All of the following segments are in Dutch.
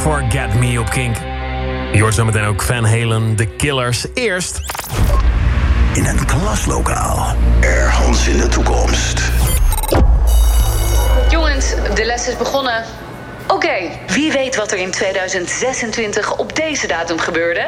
Forget Me op Kink. Je hoort zo meteen ook Van Halen, The Killers. Eerst... In een klaslokaal, ergens in de toekomst. Jongens, de les is begonnen. Oké, wie weet wat er in 2026 op deze datum gebeurde?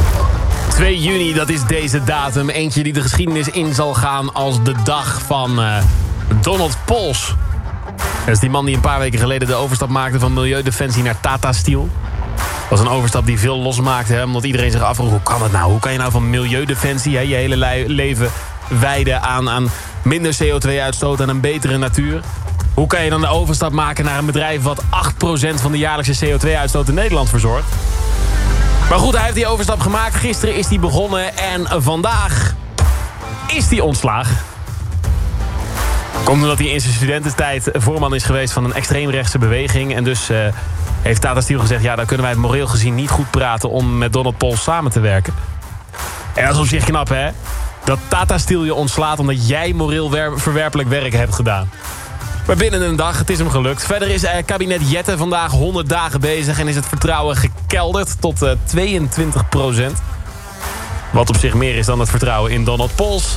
2 juni, dat is deze datum. Eentje die de geschiedenis in zal gaan als de dag van Donald Pols. Dat is die man die een paar weken geleden de overstap maakte van Milieudefensie naar Tata Steel. Dat was een overstap die veel losmaakte, hè, omdat iedereen zich afvroeg, hoe kan het nou? Hoe kan je nou van Milieudefensie je hele leven wijden aan minder CO2-uitstoot en een betere natuur? Hoe kan je dan de overstap maken naar een bedrijf wat 8% van de jaarlijkse CO2-uitstoot in Nederland verzorgt? Maar goed, hij heeft die overstap gemaakt. Gisteren is hij begonnen en vandaag is hij ontslagen. Komt omdat hij in zijn studententijd voorman is geweest van een extreemrechtse beweging. En dus heeft Tata Steel gezegd, ja, dan kunnen wij het moreel gezien niet goed praten om met Donald Pols samen te werken. En dat is op zich knap, hè? Dat Tata Steel je ontslaat omdat jij moreel verwerpelijk werk hebt gedaan. Maar binnen een dag, het is hem gelukt. Verder is kabinet Jette vandaag 100 dagen bezig en is het vertrouwen gekelderd tot 22%. Wat op zich meer is dan het vertrouwen in Donald Pols.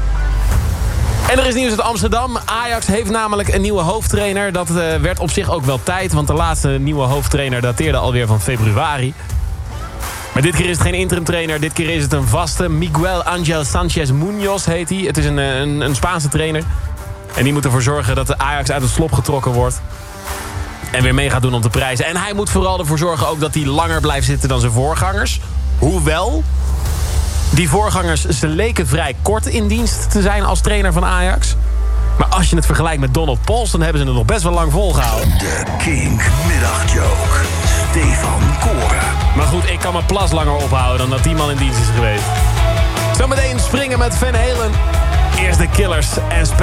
En er is nieuws uit Amsterdam. Ajax heeft namelijk een nieuwe hoofdtrainer. Dat werd op zich ook wel tijd, want de laatste nieuwe hoofdtrainer dateerde alweer van februari. Maar dit keer is het geen interim trainer, dit keer is het een vaste. Miguel Ángel Sánchez Muñoz heet hij. Het is een Spaanse trainer. En die moet ervoor zorgen dat de Ajax uit het slop getrokken wordt. En weer mee gaat doen om de prijzen. En hij moet vooral ervoor zorgen ook dat hij langer blijft zitten dan zijn voorgangers. Hoewel, die voorgangers, ze leken vrij kort in dienst te zijn als trainer van Ajax. Maar als je het vergelijkt met Donald Pols, dan hebben ze het nog best wel lang volgehouden. De Kink Middagjoke. Stefan Koren. Maar goed, ik kan mijn plas langer ophouden dan dat die man in dienst is geweest. Zometeen springen met Van Halen. Eerst de Killers en